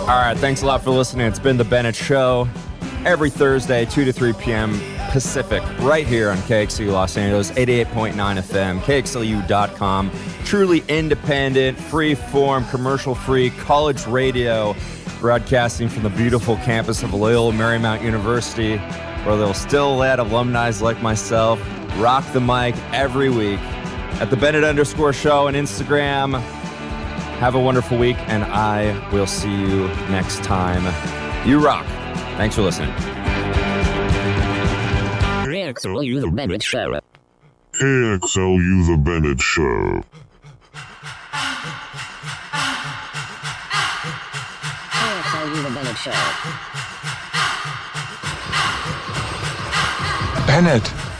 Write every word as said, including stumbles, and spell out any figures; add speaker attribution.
Speaker 1: All right, thanks a lot for listening. It's been The Bennett Show every Thursday, two to three p.m. Pacific, right here on K X L U Los Angeles, eighty-eight point nine F M, K X L U dot com. Truly independent, free-form, commercial-free college radio, broadcasting from the beautiful campus of Loyola Marymount University, where they'll still let alumni like myself rock the mic every week. At the Bennett underscore show on Instagram. Have a wonderful week, and I will see you next time. You rock. Thanks for listening.
Speaker 2: K X L U The Bennett Show.
Speaker 3: K X L U The Bennett Show.
Speaker 2: K X L U The Bennett Show.
Speaker 4: Bennett.